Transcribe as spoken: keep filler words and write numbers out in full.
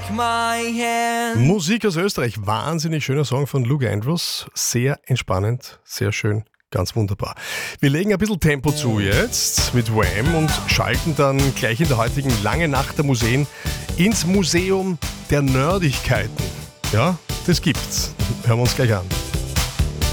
my hand. Musik aus Österreich, wahnsinnig schöner Song von Luke Andrews, sehr entspannend, sehr schön, ganz wunderbar. Wir legen ein bisschen Tempo zu jetzt mit Wham und schalten dann gleich in der heutigen langen Nacht der Museen ins Museum der Nerdigkeiten. Ja, das gibt's. Hören wir uns gleich an.